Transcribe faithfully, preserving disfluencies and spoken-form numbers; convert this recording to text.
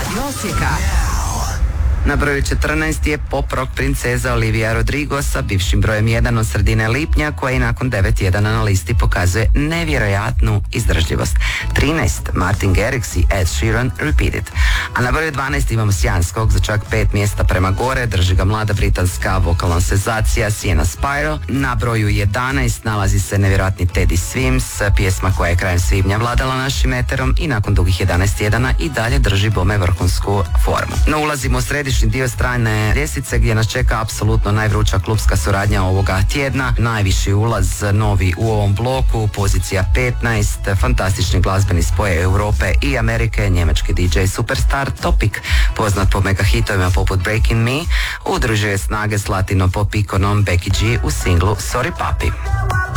Osijeka. Na broju četrnaest je pop rock princeza Olivia Rodrigo sa bivšim brojem jedan od sredine lipnja, koja i nakon devet jedan na listi pokazuje nevjerojatnu izdržljivost. trinaest Martin Garrix i Ed Sheeran Repeat It. A na broju dvanaest imamo sjajan skok za čak pet mjesta prema gore, drži ga mlada britanska vokalna senzacija Sienna Spiral. Na broju jedanaest nalazi se nevjerojatni Teddy Swims, pjesma koja je krajem svibnja vladala našim eterom i nakon dugih jedanaest tjedana i dalje drži bome vrhunsku formu. No ulazimo u središnji dio strane ljestvice gdje nas čeka apsolutno najvruća klubska suradnja ovoga tjedna. Najviši ulaz novi u ovom bloku, pozicija petnaest, fantastični glazbeni spoj Europe i Amerike, njemački D J superstar Topic, poznat po mega hitovima poput Breaking Me, udružuje snage s latino pop ikonom Becky G u singlu Sorry Papi.